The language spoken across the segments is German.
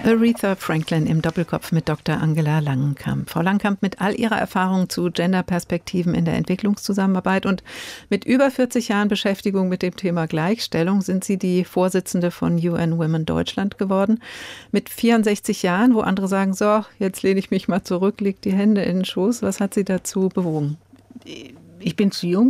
Aretha Franklin im Doppelkopf mit Dr. Angela Langenkamp. Frau Langenkamp, mit all Ihrer Erfahrung zu Genderperspektiven in der Entwicklungszusammenarbeit und mit über 40 Jahren Beschäftigung mit dem Thema Gleichstellung sind Sie die Vorsitzende von UN Women Deutschland geworden. Mit 64 Jahren, wo andere sagen, so, jetzt lehne ich mich mal zurück, leg die Hände in den Schoß. Was hat Sie dazu bewogen? Ich bin zu jung,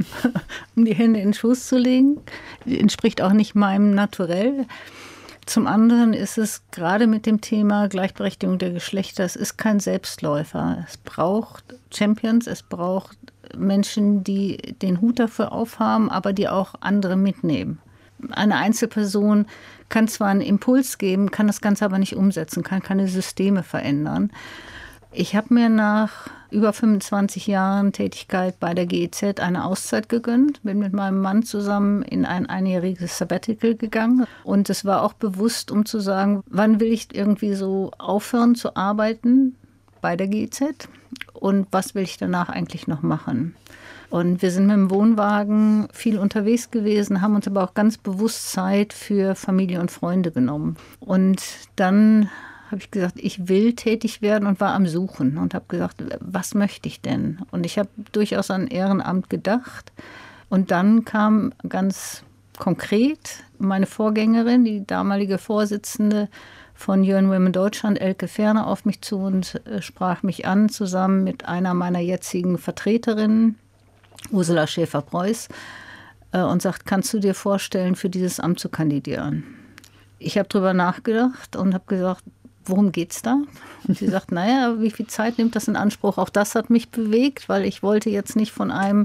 um die Hände in den Schoß zu legen. Entspricht auch nicht meinem Naturell. Zum anderen ist es gerade mit dem Thema Gleichberechtigung der Geschlechter, es ist kein Selbstläufer. Es braucht Champions, es braucht Menschen, die den Hut dafür aufhaben, aber die auch andere mitnehmen. Eine Einzelperson kann zwar einen Impuls geben, kann das Ganze aber nicht umsetzen, kann keine Systeme verändern. Ich habe mir nach über 25 Jahren Tätigkeit bei der GEZ eine Auszeit gegönnt, bin mit meinem Mann zusammen in ein einjähriges Sabbatical gegangen. Und es war auch bewusst, um zu sagen, wann will ich irgendwie so aufhören zu arbeiten bei der GEZ und was will ich danach eigentlich noch machen. Und wir sind mit dem Wohnwagen viel unterwegs gewesen, haben uns aber auch ganz bewusst Zeit für Familie und Freunde genommen. Und dann habe ich gesagt, ich will tätig werden und war am Suchen und habe gesagt, was möchte ich denn? Und ich habe durchaus an Ehrenamt gedacht. Und dann kam ganz konkret meine Vorgängerin, die damalige Vorsitzende von UN Women Deutschland, Elke Ferner, auf mich zu und sprach mich an, zusammen mit einer meiner jetzigen Vertreterinnen, Ursula Schäfer-Preuß, und sagt, kannst du dir vorstellen, für dieses Amt zu kandidieren? Ich habe darüber nachgedacht und habe gesagt, worum geht's da? Und sie sagt, naja, wie viel Zeit nimmt das in Anspruch? Auch das hat mich bewegt, weil ich wollte jetzt nicht von einem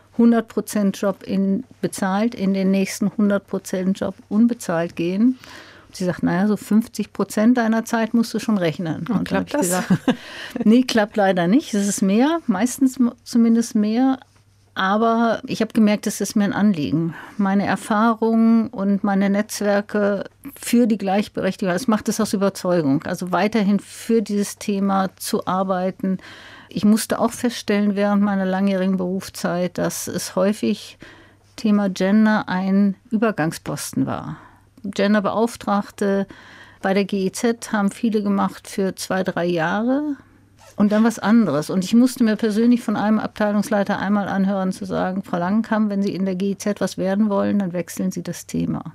100%-Job bezahlt in den nächsten 100%-Job unbezahlt gehen. Und sie sagt, naja, so 50% deiner Zeit musst du schon rechnen. Und klappt das? Gesagt, nee, klappt leider nicht. Es ist mehr, meistens zumindest mehr. Aber ich habe gemerkt, es ist mir ein Anliegen. Meine Erfahrungen und meine Netzwerke für die Gleichberechtigung, das macht es aus Überzeugung. Also weiterhin für dieses Thema zu arbeiten. Ich musste auch feststellen während meiner langjährigen Berufszeit, dass es häufig Thema Gender ein Übergangsposten war. Genderbeauftragte bei der GEZ haben viele gemacht für 2-3 Jahre. Und dann was anderes. Und ich musste mir persönlich von einem Abteilungsleiter einmal anhören, zu sagen, Frau Langenkamp, wenn Sie in der GEZ was werden wollen, dann wechseln Sie das Thema.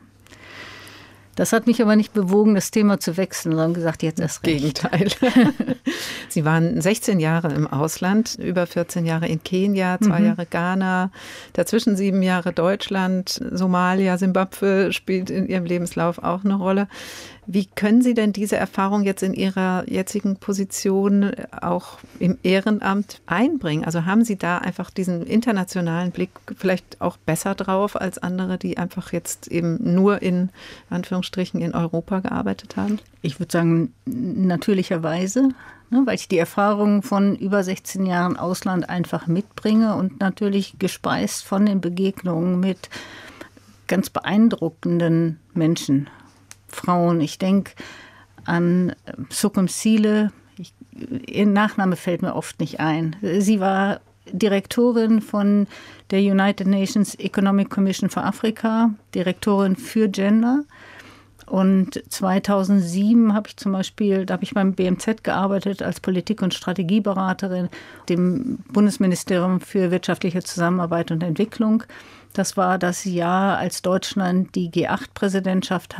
Das hat mich aber nicht bewogen, das Thema zu wechseln, sondern gesagt, jetzt erst recht. Gegenteil. Sie waren 16 Jahre im Ausland, über 14 Jahre in Kenia, 2 Jahre Ghana, dazwischen 7 Jahre Deutschland, Somalia, Simbabwe spielt in Ihrem Lebenslauf auch eine Rolle. Wie können Sie denn diese Erfahrung jetzt in Ihrer jetzigen Position auch im Ehrenamt einbringen? Also haben Sie da einfach diesen internationalen Blick vielleicht auch besser drauf als andere, die einfach jetzt eben nur in Anführungsstrichen in Europa gearbeitet haben? Ich würde sagen, natürlicherweise, weil ich die Erfahrung von über 16 Jahren Ausland einfach mitbringe und natürlich gespeist von den Begegnungen mit ganz beeindruckenden Menschen. Frauen. Ich denke an Sukum Sile. Ihr Nachname fällt mir oft nicht ein. Sie war Direktorin von der United Nations Economic Commission für Afrika, Direktorin für Gender. Und 2007 habe ich beim BMZ gearbeitet als Politik- und Strategieberaterin, dem Bundesministerium für wirtschaftliche Zusammenarbeit und Entwicklung. Das war das Jahr, als Deutschland die G8-Präsidentschaft